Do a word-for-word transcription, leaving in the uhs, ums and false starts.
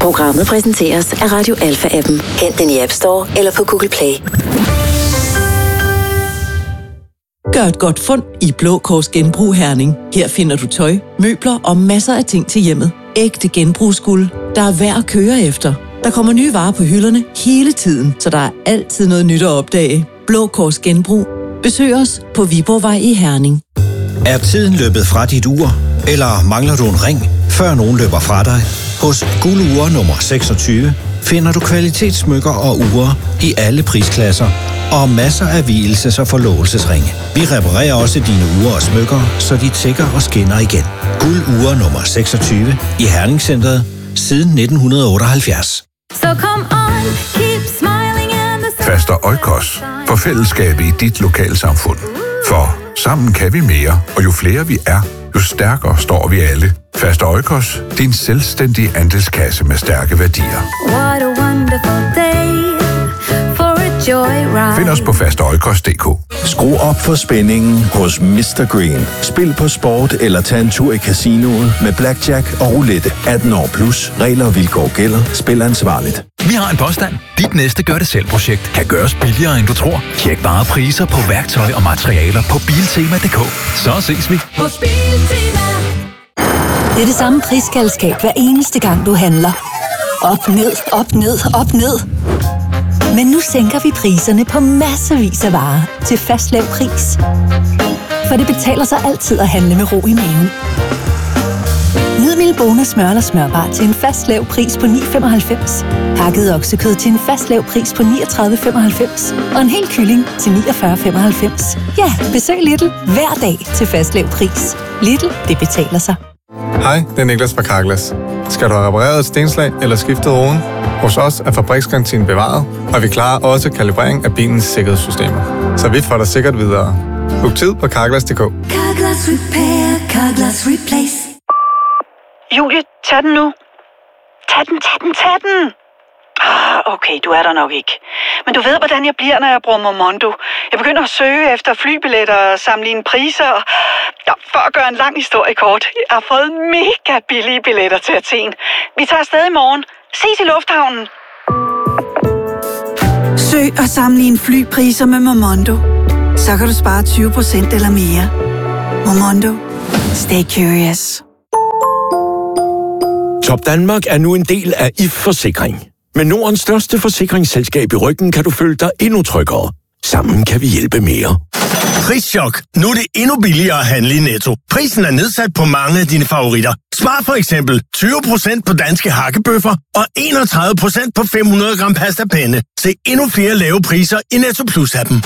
Programmet præsenteres af Radio Alpha-appen. Hent den i App Store eller på Google Play. Gør et godt fund i Blå Kors Genbrug Herning. Her finder du tøj, møbler og masser af ting til hjemmet. Ægte genbrugsguld, der er værd at køre efter. Der kommer nye varer på hylderne hele tiden, så der er altid noget nyt at opdage. Blå Kors Genbrug. Besøg os på Viborgvej i Herning. Er tiden løbet fra dit ur? Eller mangler du en ring, før nogen løber fra dig? Hos Guld Ure nummer seksogtyve finder du kvalitetssmykker og ure i alle prisklasser og masser af vielses- og forlovelsesringe. Vi reparerer også dine ure og smykker, så de tækker og skinner igen. Guld Ure nummer seksogtyve i Herningscentret siden nitten otteoghalvfjerds. So come on, keep smiling and the Faster Oikos for fællesskabet i dit lokalsamfund. For sammen kan vi mere, og jo flere vi er, jo stærkere står vi alle. Faster Oikos, din selvstændige andelskasse med stærke værdier. What a wonderful day for a joyride. Find os på faster oikos punktum d k. Skru op for spændingen hos mister Green. Spil på sport eller tag en tur i casinoet med blackjack og roulette. atten år plus. Regler og vilkår gælder. Spil ansvarligt. Vi har en påstand. Dit næste gør-det-selv-projekt kan gøres billigere, end du tror. Tjek bare priser på værktøj og materialer på biltema punktum d k. Så ses vi. Hos Biltema. Det er det samme prisskaldskab hver eneste gang, du handler. Op, ned, op, ned, op, ned. Men nu sænker vi priserne på massevis af varer til fast lav pris. For det betaler sig altid at handle med ro i maven. Nyd Milbona smør eller smørbar til en fast lav pris på ni komma femoghalvfems. Hakket oksekød til en fast lav pris på niogtredive komma femoghalvfems. Og en hel kylling til niogfyrre komma femoghalvfems. Ja, besøg Lidl hver dag til fast lav pris. Lidl, det betaler sig. Hej, det er Niklas fra Carglass. Skal du have repareret et stenslag eller skiftet roden? Hos os er fabriksgarantien bevaret, og vi klarer også kalibrering af bilens sikkerhedssystemer. Så vi får dig sikkert videre. Book tid på carglass punktum d k. Carglass Repair, Carglass Replace. Julie, tag den nu. Tag den, tag den, tag den. Ah, okay, du er der nok ikke. Men du ved, hvordan jeg bliver, når jeg bruger Momondo. Jeg begynder at søge efter flybilletter og sammenligne priser. Og... Ja, for at gøre en lang historie kort. Jeg har fået mega billige billetter til Athen. Vi tager afsted i morgen. Ses i lufthavnen. Søg og sammenligne flypriser med Momondo. Så kan du spare tyve procent eller mere. Momondo. Stay curious. Top Danmark er nu en del af I F Forsikring. Med Nordens største forsikringsselskab i ryggen kan du føle dig endnu tryggere. Sammen kan vi hjælpe mere. Prischok. Nu er det endnu billigere at handle i Netto. Prisen er nedsat på mange af dine favoritter. Spar for eksempel tyve procent på danske hakkebøffer og enogtredive procent på fem hundrede gram pasta penne. Se endnu flere lave priser i Netto Plus-appen.